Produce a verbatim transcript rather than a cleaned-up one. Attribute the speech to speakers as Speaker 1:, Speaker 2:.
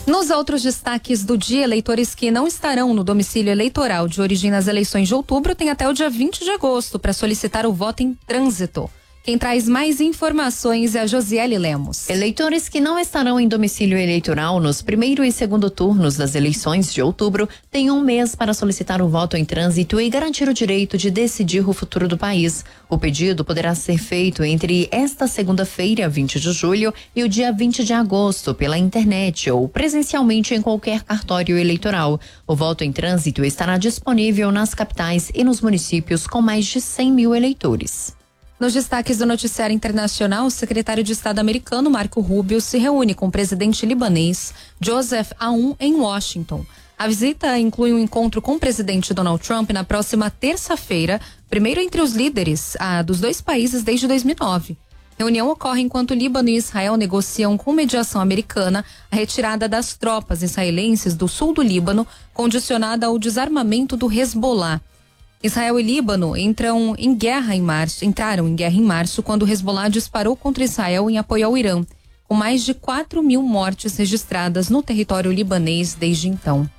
Speaker 1: Nos outros destaques do dia, eleitores que não estarão no domicílio eleitoral de origem nas eleições de outubro têm até o dia vinte de agosto para solicitar o voto em trânsito. Quem traz mais informações é a Josiele Lemos.
Speaker 2: Eleitores que não estarão em domicílio eleitoral nos primeiro e segundo turnos das eleições de outubro têm um mês para solicitar o voto em trânsito e garantir o direito de decidir o futuro do país. O pedido poderá ser feito entre esta segunda-feira, vinte de julho, e o dia vinte de agosto, pela internet ou presencialmente em qualquer cartório eleitoral. O voto em trânsito estará disponível nas capitais e nos municípios com mais de cem mil eleitores.
Speaker 1: Nos destaques do noticiário internacional, o secretário de Estado americano Marco Rubio se reúne com o presidente libanês Joseph Aoun em Washington. A visita inclui um encontro com o presidente Donald Trump na próxima terça-feira, primeiro entre os líderes ah, dos dois países desde dois mil e nove. A reunião ocorre enquanto Líbano e Israel negociam com mediação americana a retirada das tropas israelenses do sul do Líbano, condicionada ao desarmamento do Hezbollah. Israel e Líbano entram em guerra em março, entraram em guerra em março quando o Hezbollah disparou contra Israel em apoio ao Irã, com mais de quatro mil mortes registradas no território libanês desde então.